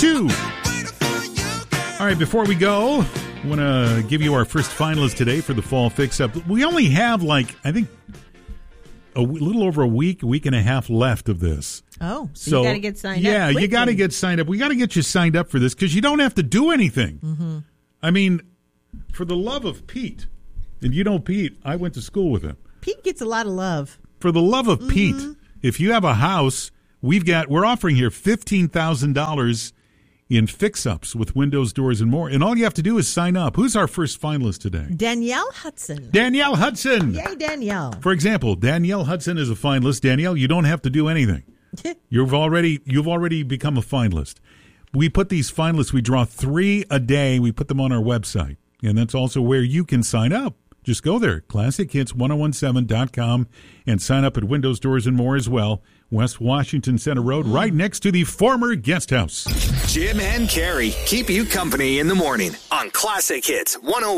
2. All right, before we go, I want to give you our first finalist today for the Fall Fix-Up. We only have, I think, a little over a week and a half left of this. Oh, so you got to get signed up. Yeah, you got to get signed up. We got to get you signed up for this because you don't have to do anything. Mm-hmm. I mean, for the love of Pete, and you know Pete, I went to school with him. Pete gets a lot of love. For the love of Pete, if you have a house, we're offering here $15,000 in fix-ups with windows, doors, and more. And all you have to do is sign up. Who's our first finalist today? Danielle Hudson. Danielle Hudson. Yay, Danielle. For example, Danielle Hudson is a finalist. Danielle, you don't have to do anything. You've already become a finalist. We put these finalists, we draw 3 a day. We put them on our website. And that's also where you can sign up. Just go there, ClassicHits1017.com, and sign up at Windows, Doors, and More as well. West Washington Center Road, right next to the former guest house. Jim and Carrie keep you company in the morning on Classic Hits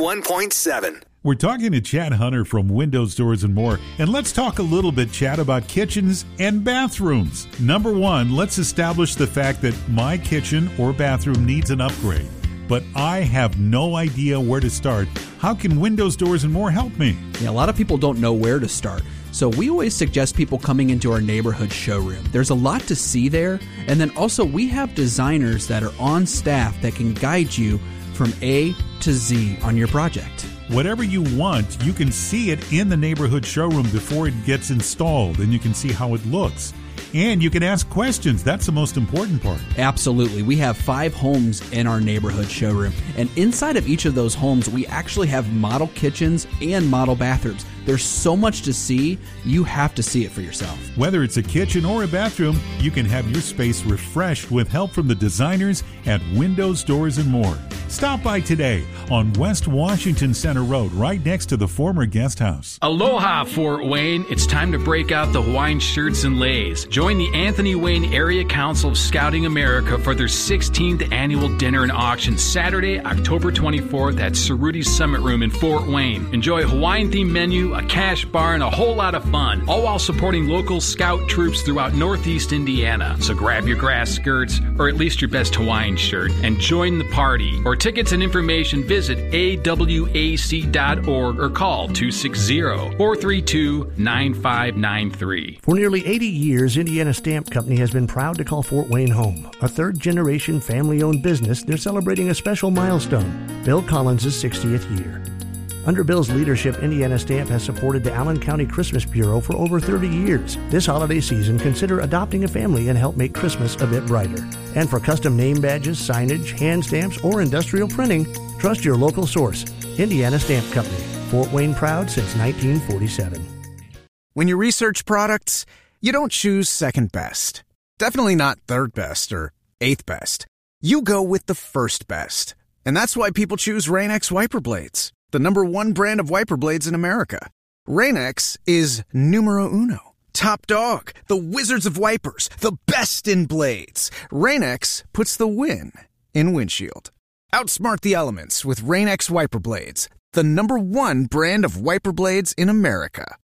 101.7. We're talking to Chad Hunter from Windows, Doors, and More. And let's talk a little bit, Chad, about kitchens and bathrooms. Number one, let's establish the fact that my kitchen or bathroom needs an upgrade, but I have no idea where to start. How can Windows, Doors, and More help me? Yeah, a lot of people don't know where to start. So we always suggest people coming into our neighborhood showroom. There's a lot to see there. And then also we have designers that are on staff that can guide you from A to Z on your project. Whatever you want, you can see it in the neighborhood showroom before it gets installed, and you can see how it looks. And you can ask questions. That's the most important part. Absolutely. We have 5 homes in our neighborhood showroom. And inside of each of those homes, we actually have model kitchens and model bathrooms. There's so much to see, you have to see it for yourself. Whether it's a kitchen or a bathroom, you can have your space refreshed with help from the designers at Windows, Doors, and More. Stop by today on West Washington Center Road, right next to the former guest house. Aloha, Fort Wayne. It's time to break out the Hawaiian shirts and leis. Join the Anthony Wayne Area Council of Scouting America for their 16th annual dinner and auction Saturday, October 24th at Cerruti's Summit Room in Fort Wayne. Enjoy a Hawaiian-themed menu, a cash bar, and a whole lot of fun, all while supporting local scout troops throughout Northeast Indiana. So grab your grass skirts, or at least your best Hawaiian shirt, and join the party. For tickets and information, visit awac.org or call 260-432-9593. For nearly 80 years, Indiana Stamp Company has been proud to call Fort Wayne home. A third-generation family-owned business, they're celebrating a special milestone, Bill Collins' 60th year. Under Bill's leadership, Indiana Stamp has supported the Allen County Christmas Bureau for over 30 years. This holiday season, consider adopting a family and help make Christmas a bit brighter. And for custom name badges, signage, hand stamps, or industrial printing, trust your local source, Indiana Stamp Company. Fort Wayne proud since 1947. When you research products, you don't choose second best. Definitely not third best or eighth best. You go with the first best. And that's why people choose Rain-X wiper blades, the #1 brand of wiper blades in America. Rain-X is numero uno. Top dog, the wizards of wipers, the best in blades. Rain-X puts the win in windshield. Outsmart the elements with Rain-X wiper blades, the #1 brand of wiper blades in America.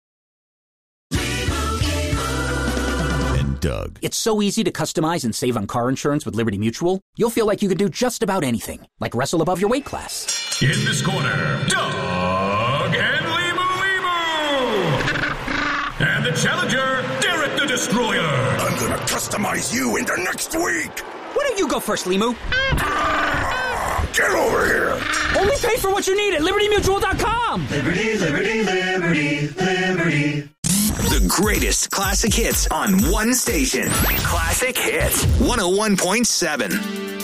Doug. It's so easy to customize and save on car insurance with Liberty Mutual. You'll feel like you can do just about anything, like wrestle above your weight class. In this corner, Doug and Limu. And the challenger, Derek the Destroyer. I'm gonna customize you into next week. Why don't you go first, Limu? Get over here. Only pay for what you need at LibertyMutual.com. Liberty, liberty, liberty, liberty. The greatest classic hits on one station. Classic Hits 101.7.